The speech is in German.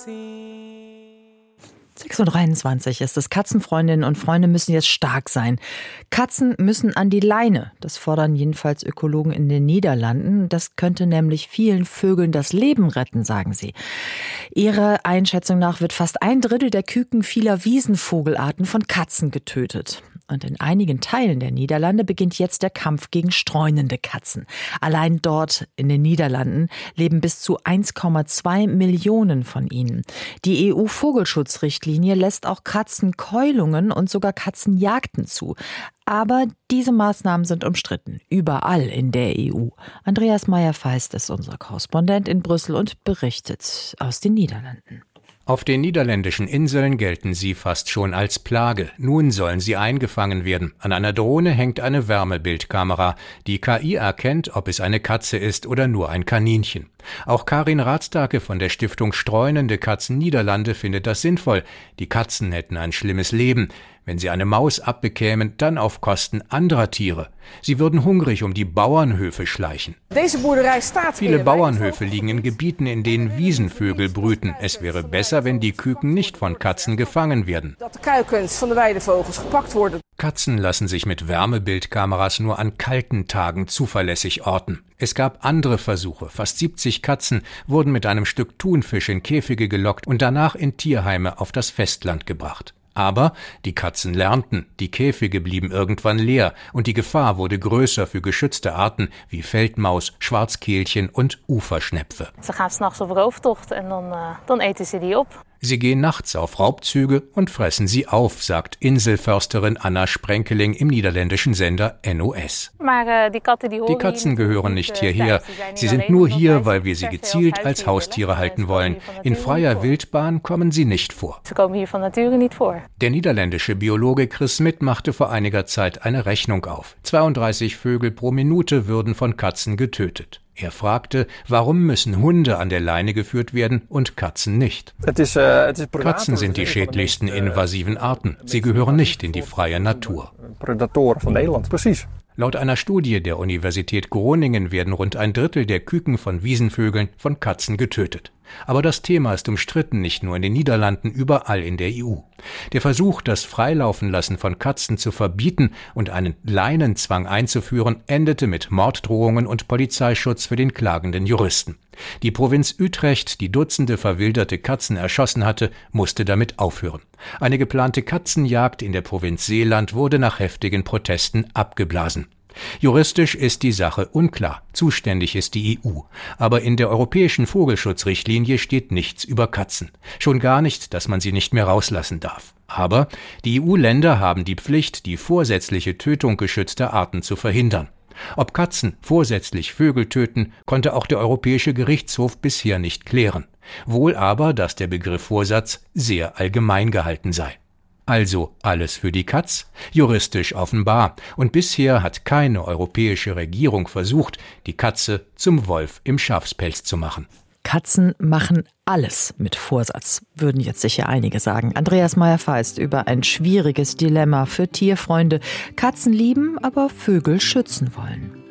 6:23 ist es. Katzenfreundinnen und Freunde müssen jetzt stark sein. Katzen müssen an die Leine. Das fordern jedenfalls Ökologen in den Niederlanden. Das könnte nämlich vielen Vögeln das Leben retten, sagen sie. Ihrer Einschätzung nach wird fast 1/3 der Küken vieler Wiesenvogelarten von Katzen getötet. Und in einigen Teilen der Niederlande beginnt jetzt der Kampf gegen streunende Katzen. Allein dort in den Niederlanden leben bis zu 1,2 Millionen von ihnen. Die EU-Vogelschutzrichtlinie lässt auch Katzenkeulungen und sogar Katzenjagden zu. Aber diese Maßnahmen sind umstritten, überall in der EU. Andreas Meyer-Feist ist unser Korrespondent in Brüssel und berichtet aus den Niederlanden. Auf den niederländischen Inseln gelten sie fast schon als Plage. Nun sollen sie eingefangen werden. An einer Drohne hängt eine Wärmebildkamera. Die KI erkennt, ob es eine Katze ist oder nur ein Kaninchen. Auch Karin Rathstake von der Stiftung Streunende Katzen Niederlande findet das sinnvoll. Die Katzen hätten ein schlimmes Leben. Wenn sie eine Maus abbekämen, dann auf Kosten anderer Tiere. Sie würden hungrig um die Bauernhöfe schleichen. Viele Bauernhöfe liegen in Gebieten, in denen Wiesenvögel brüten. Es wäre besser, wenn die Küken nicht von Katzen gefangen werden. Katzen lassen sich mit Wärmebildkameras nur an kalten Tagen zuverlässig orten. Es gab andere Versuche. Fast 70 Katzen wurden mit einem Stück Thunfisch in Käfige gelockt und danach in Tierheime auf das Festland gebracht. Aber die Katzen lernten, die Käfige blieben irgendwann leer und die Gefahr wurde größer für geschützte Arten wie Feldmaus, Schwarzkehlchen und Uferschnepfe. Sie gehen s'nachts auf Rauftocht und dann eten sie die op. Sie gehen nachts auf Raubzüge und fressen sie auf, sagt Inselförsterin Anna Sprenkeling im niederländischen Sender NOS. Die Katzen gehören nicht hierher. Sie sind nur hier, weil wir sie gezielt als Haustiere halten wollen. In freier Wildbahn kommen sie nicht vor. Der niederländische Biologe Chris Smit machte vor einiger Zeit eine Rechnung auf. 32 Vögel pro Minute würden von Katzen getötet. Er fragte, warum müssen Hunde an der Leine geführt werden und Katzen nicht? Katzen sind die schädlichsten invasiven Arten. Sie gehören nicht in die freie Natur. Laut einer Studie der Universität Groningen werden rund 1/3 der Küken von Wiesenvögeln von Katzen getötet. Aber das Thema ist umstritten, nicht nur in den Niederlanden, überall in der EU. Der Versuch, das Freilaufen-Lassen von Katzen zu verbieten und einen Leinenzwang einzuführen, endete mit Morddrohungen und Polizeischutz für den klagenden Juristen. Die Provinz Utrecht, die Dutzende verwilderte Katzen erschossen hatte, musste damit aufhören. Eine geplante Katzenjagd in der Provinz Zeeland wurde nach heftigen Protesten abgeblasen. Juristisch ist die Sache unklar. Zuständig ist die EU. Aber in der europäischen Vogelschutzrichtlinie steht nichts über Katzen. Schon gar nicht, dass man sie nicht mehr rauslassen darf. Aber die EU-Länder haben die Pflicht, die vorsätzliche Tötung geschützter Arten zu verhindern. Ob Katzen vorsätzlich Vögel töten, konnte auch der Europäische Gerichtshof bisher nicht klären. Wohl aber, dass der Begriff Vorsatz sehr allgemein gehalten sei. Also alles für die Katz? Juristisch offenbar. Und bisher hat keine europäische Regierung versucht, die Katze zum Wolf im Schafspelz zu machen. Katzen machen alles mit Vorsatz, würden jetzt sicher einige sagen. Andreas Meyer-Feist über ein schwieriges Dilemma für Tierfreunde. Katzen lieben, aber Vögel schützen wollen.